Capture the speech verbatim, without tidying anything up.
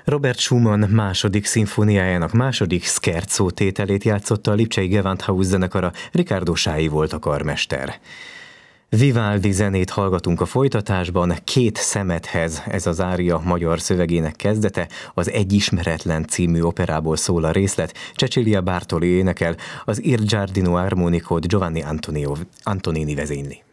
Robert Schumann második szimfóniájának második scherzo tételét játszotta a lipcsei Gewandhaus zenekara, Ricardo Sái volt a karmester. Vivaldi zenét hallgatunk a folytatásban, Két szemedhez, ez az ária magyar szövegének kezdete, az Egy ismeretlen című operából szól a részlet, Cecilia Bartoli énekel, az Il Giardino Armonico Giovanni Antonio, Antonini vezényli.